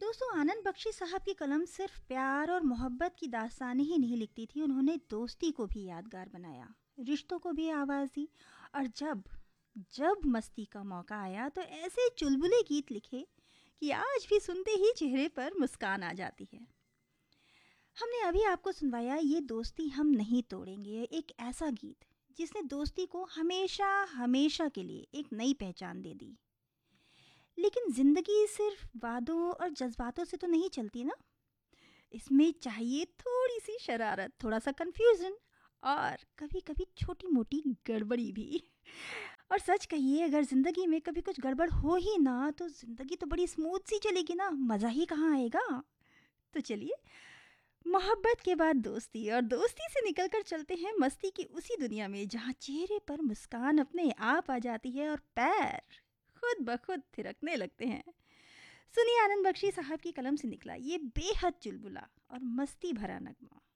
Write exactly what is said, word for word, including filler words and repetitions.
दोस्तों, आनंद बख्शी साहब की कलम सिर्फ प्यार और मोहब्बत की दास्तानें ही नहीं लिखती थी, उन्होंने दोस्ती को भी यादगार बनाया, रिश्तों को भी आवाज़ दी। और जब जब मस्ती का मौका आया तो ऐसे चुलबुले गीत लिखे कि आज भी सुनते ही चेहरे पर मुस्कान आ जाती है। हमने अभी आपको सुनवाया ये दोस्ती हम नहीं तोड़ेंगे, एक ऐसा गीत जिसने दोस्ती को हमेशा हमेशा के लिए एक नई पहचान दे दी। लेकिन ज़िंदगी सिर्फ वादों और जज्बातों से तो नहीं चलती ना। इसमें चाहिए थोड़ी सी शरारत, थोड़ा सा कंफ्यूजन और कभी कभी छोटी मोटी गड़बड़ी भी। और सच कहिए, अगर ज़िंदगी में कभी कुछ गड़बड़ हो ही ना तो ज़िंदगी तो बड़ी स्मूथ सी चलेगी ना, मज़ा ही कहाँ आएगा। तो चलिए, मोहब्बत के बाद दोस्ती और दोस्ती से निकलकर चलते हैं मस्ती की उसी दुनिया में जहाँ चेहरे पर मुस्कान अपने आप आ जाती है और पैर खुद ब खुद थिरकने लगते हैं। सुनिए, आनंद बख्शी साहब की कलम से निकला ये बेहद चुलबुला और मस्ती भरा नगमा।